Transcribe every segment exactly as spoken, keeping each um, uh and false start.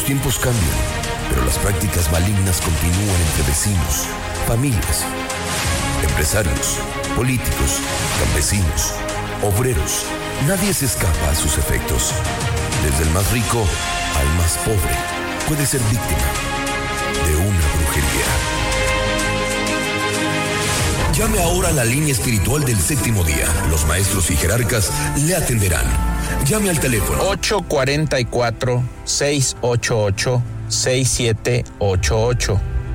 tiempos cambian, pero las prácticas malignas continúan entre vecinos, familias, empresarios, políticos, campesinos, obreros. Nadie se escapa a sus efectos. Desde el más rico al más pobre puede ser víctima de una brujería. Llame ahora a la línea espiritual del séptimo día. Los maestros y jerarcas le atenderán. Llame al teléfono ocho cuatro cuatro, seis ocho ocho, seis siete ocho ocho.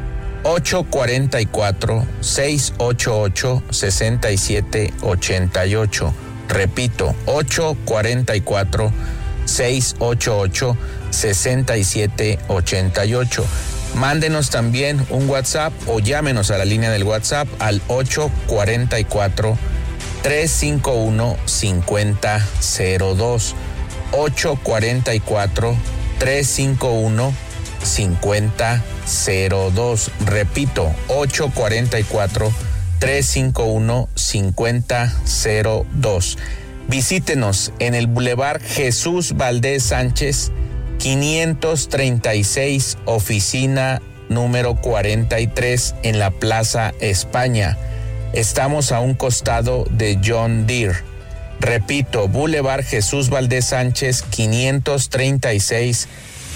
ocho cuatro cuatro, seis ocho ocho, seis siete ocho ocho. Repito, ocho cuatro cuatro, seis ocho ocho, seis siete ocho ocho. Mándenos también un WhatsApp o llámenos a la línea del WhatsApp al ocho cuatro cuatro, tres cinco uno, cinco cero cero dos. ocho cuatro cuatro, tres cinco uno, cinco cero cero dos. Repito, ocho cuatro cuatro, tres cinco uno, cinco cero cero dos. Visítenos en el Boulevard Jesús Valdés Sánchez, quinientos treinta y seis, oficina número cuarenta y tres, en la Plaza España. Estamos a un costado de John Deere. Repito, Boulevard Jesús Valdés Sánchez, quinientos treinta y seis,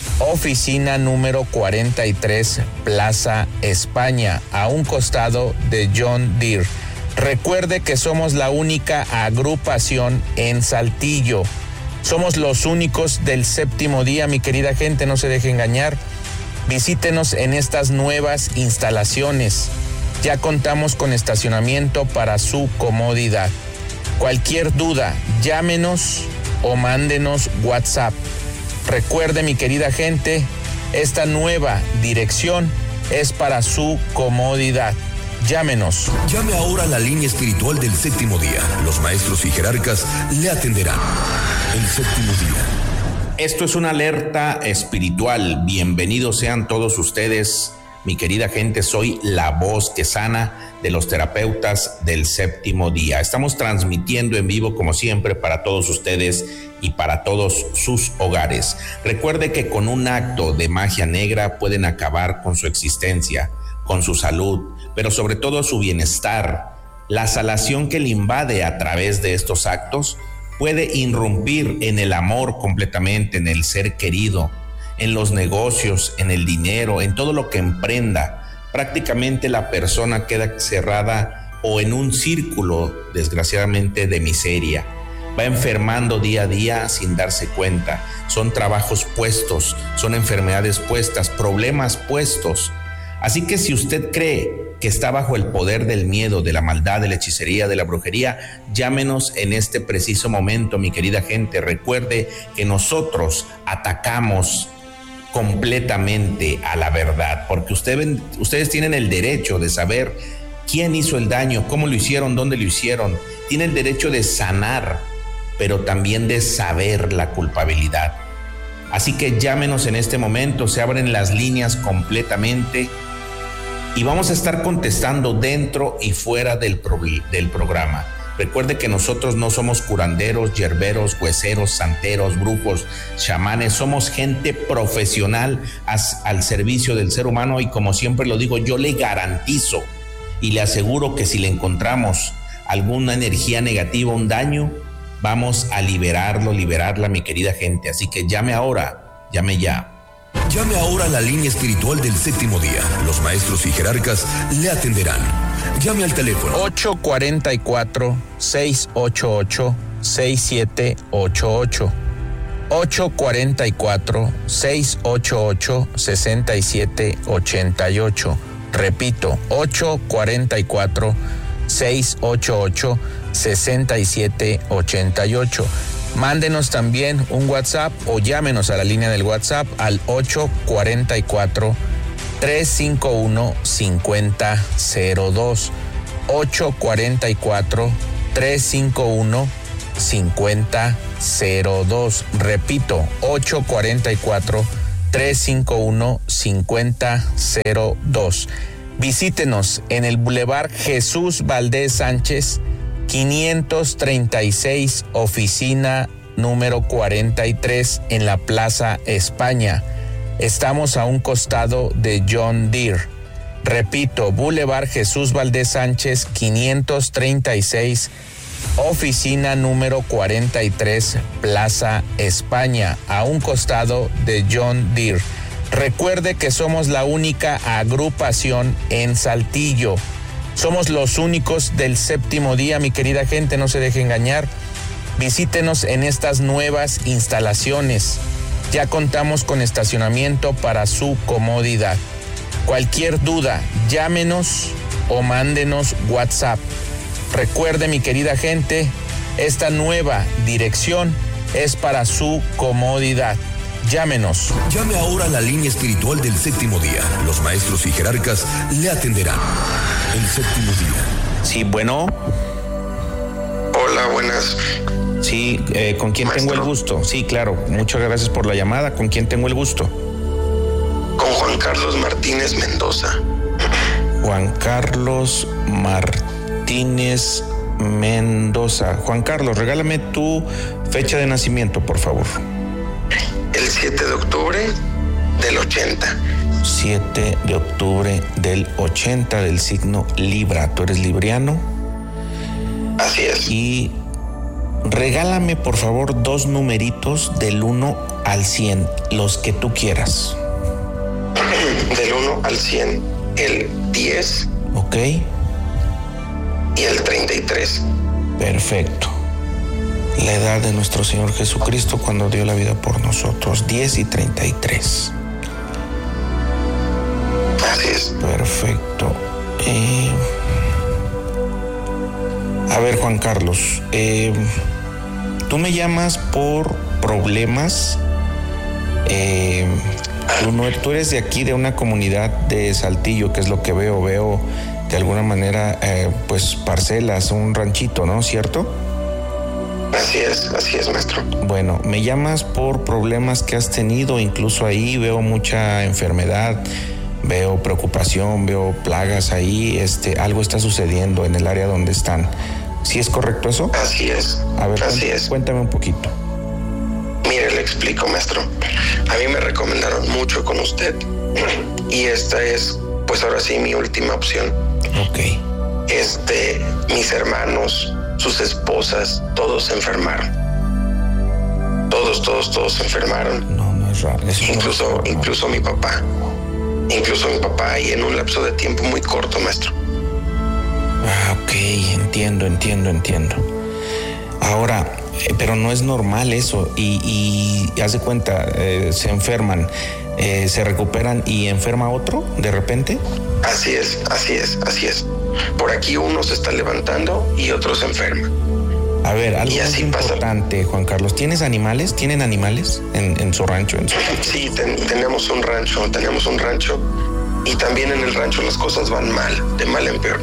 oficina número cuarenta y tres, Plaza España, a un costado de John Deere. Recuerde que somos la única agrupación en Saltillo. Somos los únicos del séptimo día, mi querida gente, no se deje engañar. Visítenos en estas nuevas instalaciones. Ya contamos con estacionamiento para su comodidad. Cualquier duda, llámenos o mándenos WhatsApp. Recuerde, mi querida gente, esta nueva dirección es para su comodidad. Llámenos. Llame ahora a la línea espiritual del séptimo día. Los maestros y jerarcas le atenderán. El séptimo día. Esto es una alerta espiritual. Bienvenidos sean todos ustedes, mi querida gente. Soy la voz que sana de los terapeutas del séptimo día. Estamos transmitiendo en vivo, como siempre, para todos ustedes y para todos sus hogares. Recuerde que con un acto de magia negra pueden acabar con su existencia, con su salud, pero sobre todo su bienestar. La salación que le invade a través de estos actos puede irrumpir en el amor completamente, en el ser querido, en los negocios, en el dinero, en todo lo que emprenda. Prácticamente la persona queda cerrada o en un círculo, desgraciadamente, de miseria. Va enfermando día a día sin darse cuenta. Son trabajos puestos, son enfermedades puestas, problemas puestos. Así que si usted cree que está bajo el poder del miedo, de la maldad, de la hechicería, de la brujería, llámenos en este preciso momento, mi querida gente. Recuerde que nosotros atacamos completamente a la verdad, porque usted, ustedes tienen el derecho de saber quién hizo el daño, cómo lo hicieron, dónde lo hicieron. Tienen el derecho de sanar, pero también de saber la culpabilidad. Así que llámenos en este momento, se abren las líneas completamente y vamos a estar contestando dentro y fuera del, pro, del programa. Recuerde que nosotros no somos curanderos, yerberos, hueseros, santeros, brujos, chamanes. Somos gente profesional as, al servicio del ser humano, y como siempre lo digo, yo le garantizo y le aseguro que si le encontramos alguna energía negativa, un daño, vamos a liberarlo, liberarla, mi querida gente. Así que llame ahora, llame ya. Llame ahora a la línea espiritual del séptimo día. Los maestros y jerarcas le atenderán. Llame al teléfono ocho cuatro cuatro, seis ocho ocho, seis siete ocho ocho. ocho cuatro cuatro, seis ocho ocho, seis siete ocho ocho. Repito, ocho cuatro cuatro, seis ocho ocho, seis siete ocho ocho. Mándenos también un WhatsApp o llámenos a la línea del WhatsApp al ocho cuatro cuatro, tres cinco uno, cinco cero cero dos. ocho cuatro cuatro, tres cinco uno, cinco cero cero dos. Repito, ocho cuatro cuatro, tres cinco uno, cinco cero cero dos. Visítenos en el Boulevard Jesús Valdés Sánchez, quinientos treinta y seis, oficina número cuarenta y tres, en la Plaza España. Estamos a un costado de John Deere. Repito, Boulevard Jesús Valdés Sánchez, quinientos treinta y seis, oficina número cuarenta y tres, Plaza España, a un costado de John Deere. Recuerde que somos la única agrupación en Saltillo. Somos los únicos del Séptimo Día, mi querida gente, no se deje engañar. Visítenos en estas nuevas instalaciones. Ya contamos con estacionamiento para su comodidad. Cualquier duda, llámenos o mándenos WhatsApp. Recuerde, mi querida gente, esta nueva dirección es para su comodidad. Llámenos. Llame ahora a la línea espiritual del Séptimo Día. Los maestros y jerarcas le atenderán. El Séptimo Día. Sí, bueno. Hola, buenas. Sí, eh, ¿con quién Maestro. tengo el gusto? Sí, claro, muchas gracias por la llamada. ¿Con quién tengo el gusto? Con Juan Carlos Martínez Mendoza. Juan Carlos Martínez Mendoza. Juan Carlos, regálame tu fecha de nacimiento, por favor. El siete de octubre del ochenta. siete de octubre del ochenta, del signo Libra. ¿Tú eres libriano? Así es. Y regálame, por favor, dos numeritos del uno al cien, los que tú quieras. Del uno al cien, el diez. ¿Ok? Y el treinta y tres. Perfecto. La edad de nuestro Señor Jesucristo cuando dio la vida por nosotros, diez y treinta y tres. Así es. Perfecto. Eh, a ver, Juan Carlos, eh, tú me llamas por problemas. Eh, tú, no, tú eres de aquí, de una comunidad de Saltillo, que es lo que veo. Veo de alguna manera, eh, pues, parcelas, un ranchito, ¿no? ¿Cierto? Así es, así es, maestro. Bueno, me llamas por problemas que has tenido, incluso ahí veo mucha enfermedad, veo preocupación, veo plagas ahí, este, algo está sucediendo en el área donde están. ¿Sí es correcto eso? Así es. A ver, así cuéntame, es. cuéntame un poquito. Mire, le explico, maestro. A mí me recomendaron mucho con usted y esta es, pues ahora sí, mi última opción. Ok. Este, mis hermanos, sus esposas, todos se enfermaron. Todos, todos, todos se enfermaron. No, no es raro. Eso Incluso, no es raro. incluso mi papá. Incluso mi papá, y en un lapso de tiempo muy corto, maestro. Ah, ok, entiendo, entiendo, entiendo. Ahora, eh, pero no es normal eso. Y, y haz de cuenta, eh, se enferman, eh, se recuperan y enferma otro de repente. Así es, así es, así es. Por aquí uno se está levantando y otro se enferma. A ver, algo Y así muy pasa. importante, Juan Carlos. ¿Tienes animales? ¿Tienen animales en, en su rancho? En su... Sí, ten- tenemos un rancho, tenemos un rancho. Y también en el rancho las cosas van mal, de mal en peor.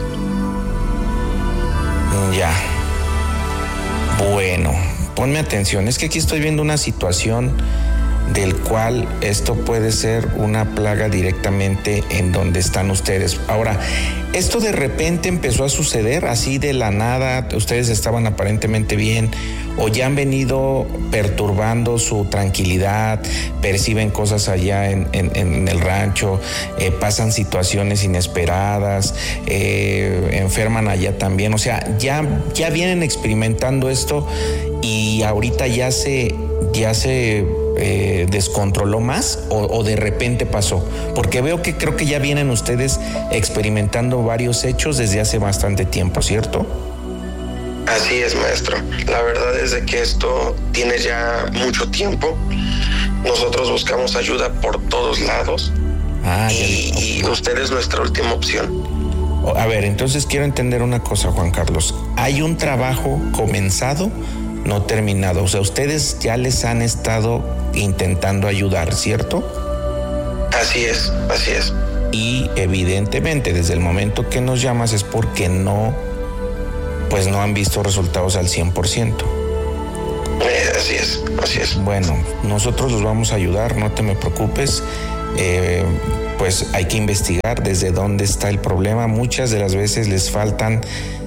Ya. Bueno, ponme atención. Es que aquí estoy viendo una situación del cual esto puede ser una plaga directamente en donde están ustedes. Ahora, esto de repente empezó a suceder así de la nada. Ustedes estaban aparentemente bien o ya han venido perturbando su tranquilidad, perciben cosas allá en, en, en el rancho, eh, pasan situaciones inesperadas, eh, enferman allá también. O sea, ya, ya vienen experimentando esto y ahorita ya se, ya se eh, descontroló más o, o de repente pasó. Porque veo que creo que ya vienen ustedes experimentando varios hechos desde hace bastante tiempo, ¿cierto? Así es, maestro. La verdad es de que esto tiene ya mucho tiempo. Nosotros buscamos ayuda por todos lados. Ah, ya y, vi. y usted es nuestra última opción. A ver, entonces quiero entender una cosa, Juan Carlos. Hay un trabajo comenzado, no terminado. O sea, ustedes ya les han estado intentando ayudar, ¿cierto? Así es, así es. Y evidentemente, desde el momento que nos llamas es porque no, pues no han visto resultados al cien por ciento. Eh, así es, así es. Bueno, nosotros los vamos a ayudar, no te me preocupes. Eh, pues hay que investigar desde dónde está el problema. Muchas de las veces les faltan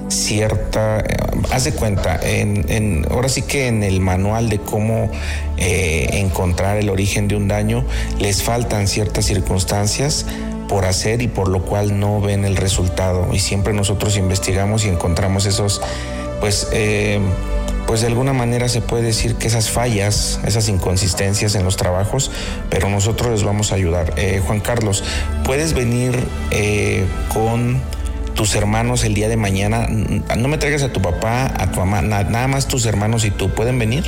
cierta, eh, haz de cuenta, en, en, ahora sí que en el manual de cómo eh, encontrar el origen de un daño, les faltan ciertas circunstancias por hacer y por lo cual no ven el resultado. Y siempre nosotros investigamos y encontramos esos, pues, eh, pues de alguna manera se puede decir que esas fallas, esas inconsistencias en los trabajos, pero nosotros les vamos a ayudar. Eh, Juan Carlos, ¿puedes venir eh, con tus hermanos el día de mañana? No me traigas a tu papá, a tu mamá, na- nada más tus hermanos y tú, ¿pueden venir?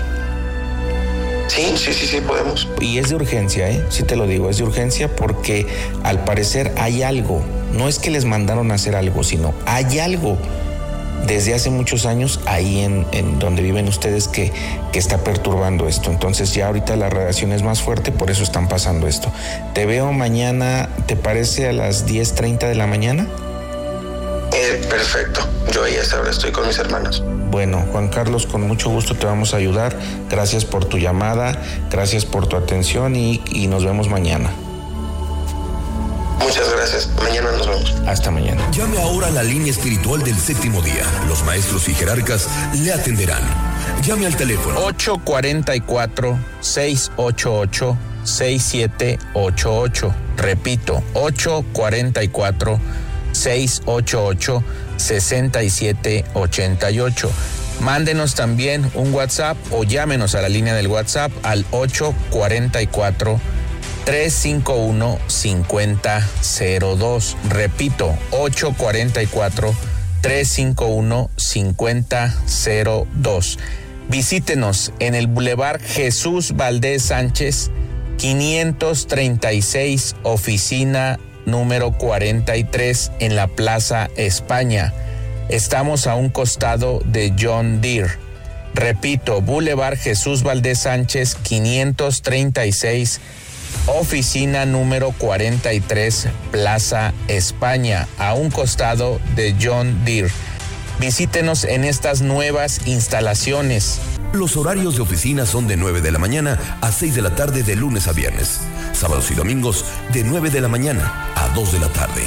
Sí, sí, sí, sí, podemos. Y es de urgencia, ¿eh? Sí te lo digo, es de urgencia porque al parecer hay algo. No es que les mandaron a hacer algo, sino hay algo desde hace muchos años ahí en, en donde viven ustedes que, que está perturbando esto. Entonces ya ahorita la radiación es más fuerte, por eso están pasando esto. Te veo mañana, ¿te parece a las diez treinta de la mañana? Eh, perfecto. Yo ahí a esa hora estoy con mis hermanos. Bueno, Juan Carlos, con mucho gusto te vamos a ayudar. Gracias por tu llamada, gracias por tu atención y, y nos vemos mañana. Muchas gracias. Mañana nos vemos. Hasta mañana. Llame ahora a la línea espiritual del séptimo día. Los maestros y jerarcas le atenderán. Llame al teléfono ocho cuatro cuatro, seis ocho ocho, seis siete ocho ocho. Repito, ocho cuatro cuatro, seis ocho ocho, seis siete ocho ocho. Mándenos también un WhatsApp o llámenos a la línea del WhatsApp al ocho cuatro cuatro, tres cinco uno, cinco cero cero dos. Repito, ocho cuatro cuatro, tres cinco uno, cinco cero cero dos. Visítenos en el Boulevard Jesús Valdés Sánchez, quinientos treinta y seis, oficina número cuarenta y tres, en la Plaza España. Estamos a un costado de John Deere. Repito, Boulevard Jesús Valdés Sánchez, quinientos treinta y seis, oficina número cuarenta y tres, Plaza España, a un costado de John Deere. Visítenos en estas nuevas instalaciones. Los horarios de oficina son de nueve de la mañana a seis de la tarde de lunes a viernes. Sábados y domingos de nueve de la mañana a dos de la tarde.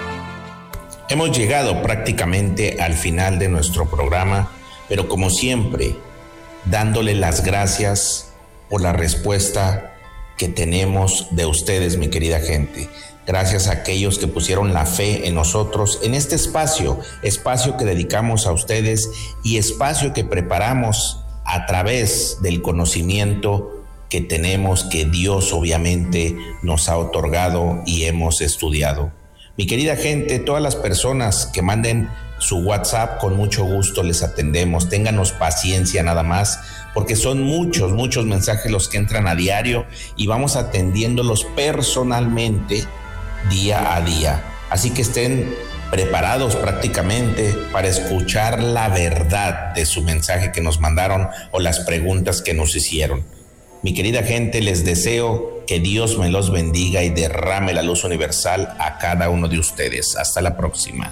Hemos llegado prácticamente al final de nuestro programa, pero como siempre, dándole las gracias por la respuesta que tenemos de ustedes, mi querida gente. Gracias a aquellos que pusieron la fe en nosotros, en este espacio, espacio que dedicamos a ustedes y espacio que preparamos a través del conocimiento que tenemos, que Dios obviamente nos ha otorgado y hemos estudiado. Mi querida gente, todas las personas que manden su WhatsApp, con mucho gusto les atendemos. Ténganos paciencia nada más, porque son muchos, muchos mensajes los que entran a diario y vamos atendiéndolos personalmente día a día. Así que estén preparados prácticamente para escuchar la verdad de su mensaje que nos mandaron o las preguntas que nos hicieron. Mi querida gente, les deseo que Dios me los bendiga y derrame la luz universal a cada uno de ustedes. Hasta la próxima.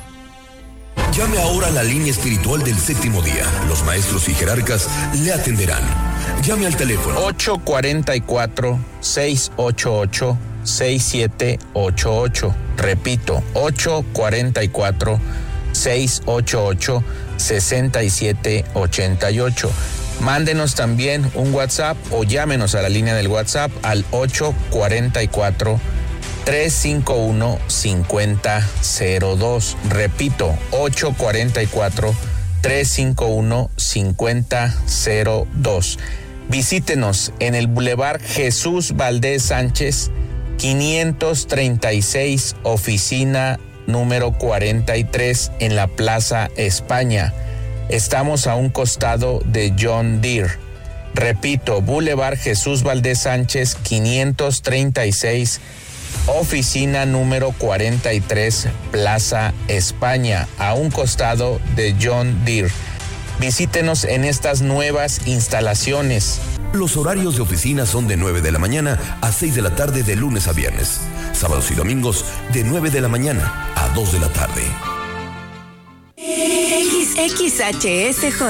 Llame ahora a la línea espiritual del séptimo día. Los maestros y jerarcas le atenderán. Llame al teléfono ocho cuatro cuatro, seis ocho ocho, seis siete ocho ocho. Repito, ocho cuatro cuatro, seis ocho ocho, seis siete ocho ocho. Mándenos también un WhatsApp o llámenos a la línea del WhatsApp al ocho cuatro cuatro, tres cinco uno, cinco cero cero dos. Repito, ocho cuatro cuatro, tres cinco uno, cinco cero cero dos. Visítenos en el Boulevard Jesús Valdés Sánchez, quinientos treinta y seis, oficina número cuarenta y tres, en la Plaza España. Estamos a un costado de John Deere. Repito, Boulevard Jesús Valdés Sánchez, quinientos treinta y seis, oficina número cuarenta y tres, Plaza España, a un costado de John Deere. Visítenos en estas nuevas instalaciones. Los horarios de oficina son de nueve de la mañana a seis de la tarde de lunes a viernes. Sábados y domingos de nueve de la mañana a dos de la tarde. X H S J